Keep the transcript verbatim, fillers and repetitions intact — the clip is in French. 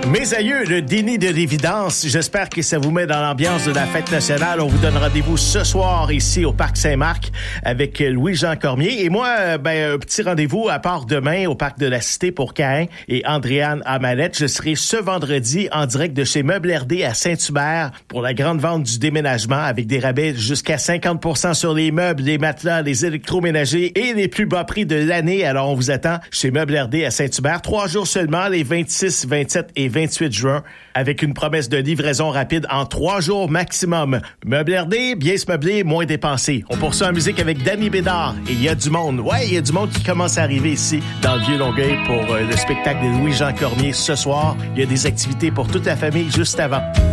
Mes aïeux, le déni de l'évidence, j'espère que ça vous met dans l'ambiance de la fête nationale. On vous donne rendez-vous ce soir ici au Parc Saint-Marc avec Louis-Jean Cormier. Et moi, ben, un petit rendez-vous à part demain au Parc de la Cité pour Caïn et Andréane Amalette. Je serai ce vendredi en direct de chez Meubles R D à Saint-Hubert pour la grande vente du déménagement avec des rabais jusqu'à cinquante pour cent sur les meubles, les matelas, les électroménagers et les plus bas prix de l'année. Alors, on vous attend chez Meubles R D à Saint-Hubert. Trois jours seulement, les vingt-six, vingt-sept et vingt-huit juin, avec une promesse de livraison rapide en trois jours maximum. Meubles R D, bien se meubler, moins dépenser. On poursuit en musique avec Danny Bédard et il y a du monde. Ouais, il y a du monde qui commence à arriver ici dans le Vieux-Longueuil pour euh, le spectacle de Louis-Jean Cormier ce soir. Il y a des activités pour toute la famille juste avant.